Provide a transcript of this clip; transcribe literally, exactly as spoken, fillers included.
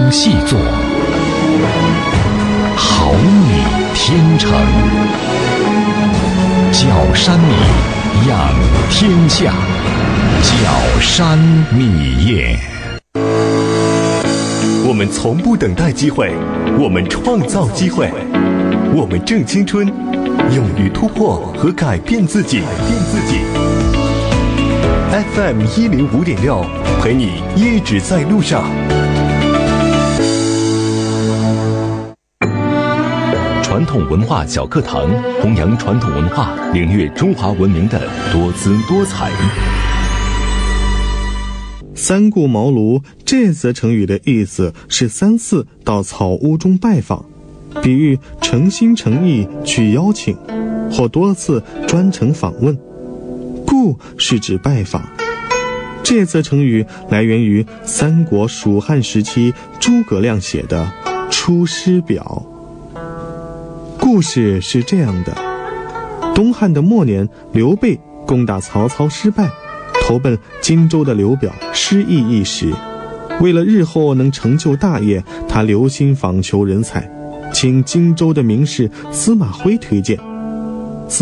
细作，好拟天成。角山米养天下，角山米业。 我们从不等待机会，我们创造机会，我们正青春，勇于突破和改变自己。改变自己。F M 一零五点六，陪你一直在路上。传统文化小课堂，弘扬传统文化，领略中华文明的多姿多彩。 三顾茅庐这则成语的意思是三次到草屋中拜访，比喻诚心诚意去邀请，或多次专程访问。顾是指拜访。这则成语来源于三国蜀汉时期诸葛亮写的《出师表》。故事是这样的：东汉的末年，刘备攻打曹操失败，投奔荆州的刘表失意一时，为了日后能成就大业，他留心访求人才，请荆州的名士司马徽推荐，